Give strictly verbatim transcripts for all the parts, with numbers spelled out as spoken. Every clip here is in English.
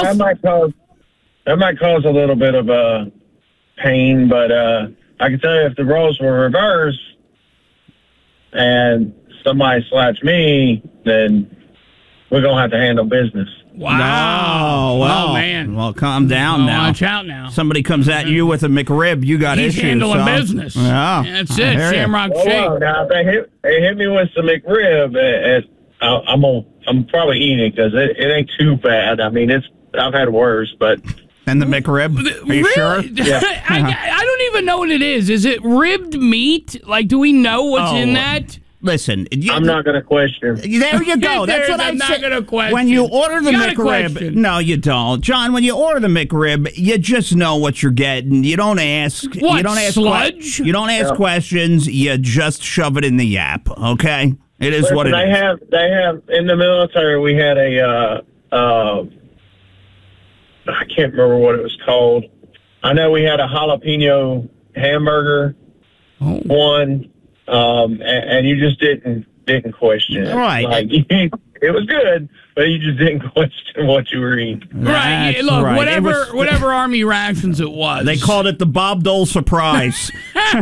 else? That might cause that might cause a little bit of uh, pain, but uh, I can tell you if the roles were reversed and somebody slaps me, then we're gonna have to handle business. Wow. No, well, oh, man. Well, calm down oh, now. Watch out now. Somebody comes at you with a McRib, you got He's issues. handling so. business. Yeah. That's I it. hear you. Shamrock Well, Shake. well, now if they hit, they hit me with some McRib, it, it, I, I'm gonna, I'm probably eating it because it, it ain't too bad. I mean, it's I've had worse, but. And the McRib? Are you really? sure? Yeah. I, I don't even know what it is. Is it ribbed meat? Like, do we know what's Oh. in that? Listen, you, I'm not going to question. There you go. That's what I'm I'm not saying. gonna question. When you order the You gotta McRib, question. no, you don't, John. When you order the McRib, you just know what you're getting. You don't ask. What, You don't ask sludge? Que- you don't ask Yeah. questions. You just shove it in the yap. Okay, it is Listen, what it they is. have, they have in the military. We had a, uh, uh, I can't remember what it was called. I know we had a jalapeno hamburger, Oh. one, um, and, and you just didn't didn't question it. Right. Like, it was good, but you just didn't question what you were eating. Right. That's Look, right. It whatever was- whatever Army rations it was. They called it the Bob Dole surprise.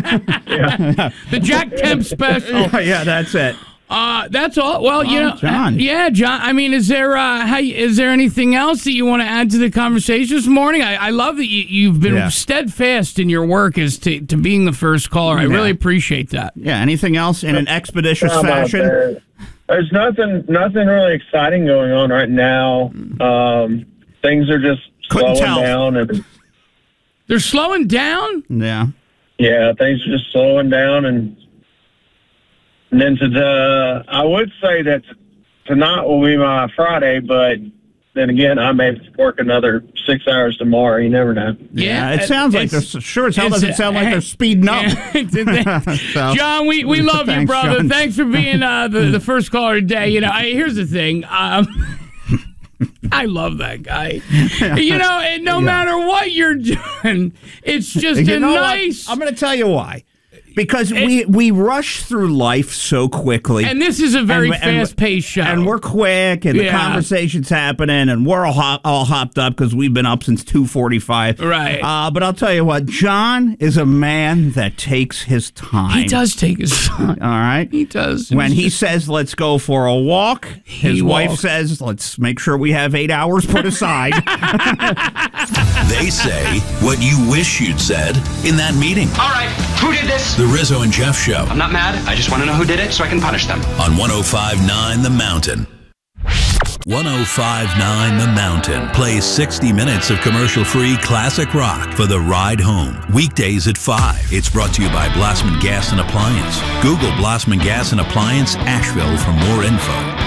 the Jack Kemp special. Yeah, that's it. Uh, that's all. Well, you Oh, know, John. uh, yeah, John. I mean, is there uh, how, is there anything else that you want to add to the conversation this morning? I, I love that you, you've been Yeah. steadfast in your work as to, to being the first caller. I Yeah. really appreciate that. Yeah. Anything else in an expeditious How about fashion? that? There's nothing nothing really exciting going on right now. Um, things are just Couldn't slowing tell. down, and They're slowing down. Yeah. yeah, things are just slowing down, and and then to the I would say that tonight will be my Friday, but then again, I may work another six hours tomorrow. You never know. Yeah, Yeah, it sounds like they're it's- sure as hell it's- doesn't sound like they're speeding up. So- John, we, we love you, Thanks, brother. John. Thanks for being uh, the, the first caller today. You know, I, here's the thing. Um, I love that guy. You know, and no Yeah. matter what you're doing, it's just You a know what? nice. I'm going to tell you why. Because we, we rush through life so quickly. And this is a very And- and- fast-paced show. And we're quick, and the Yeah. conversation's happening, and we're all, hop, all hopped up because we've been up since two forty-five. Right. Uh, but I'll tell you what, John is a man that takes his time. he does take his time. All right? He does. When He's he just- says, let's go for a walk, his He wife walks. says, let's make sure we have eight hours put aside. They say what you wish you'd said in that meeting. All right, who did this? The Rizzo and Jeff Show I'm not mad. I just want to know who did it so I can punish them. on one oh five point nine The Mountain. one oh five point nine The Mountain plays sixty minutes of commercial-free classic rock for the ride home. Weekdays at five. It's brought to you by Blossman Gas and Appliance. Google Blossman Gas and Appliance Asheville for more info.